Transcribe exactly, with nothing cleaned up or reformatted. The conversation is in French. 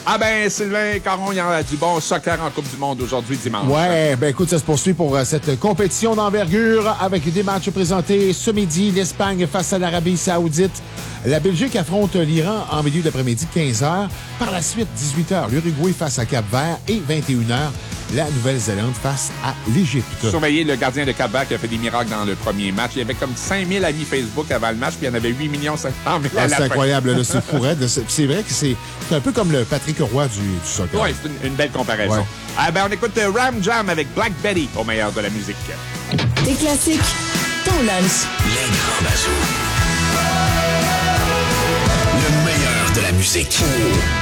Ah ben, Sylvain Caron, il y a du bon soccer en Coupe du Monde aujourd'hui, dimanche. Ouais, ben écoute, ça se poursuit pour euh, cette compétition d'envergure avec des matchs présentés ce midi. L'Espagne face à l'Arabie Saoudite. La Belgique affronte l'Iran en milieu d'après-midi, quinze heures. Par la suite, dix-huit heures, l'Uruguay face à Cap-Vert et vingt et une heures, la Nouvelle-Zélande face à l'Égypte. Surveillez le gardien de Cap-Vert qui a fait des miracles dans le premier match. Il y avait comme cinq mille amis Facebook avant le match, puis il y en avait huit millions cinq cent mille à Ah, la c'est fin. incroyable, là, c'est fou raide. C'est c'est vrai que c'est c'est un peu comme le Patrick Roy du, du soccer. Oui, c'est une, une belle comparaison. Ouais. Ah ben, on écoute euh, Ram Jam avec Black Betty au meilleur de la musique. Des classiques, ton lunch. Les grands bazous. Le meilleur de la musique.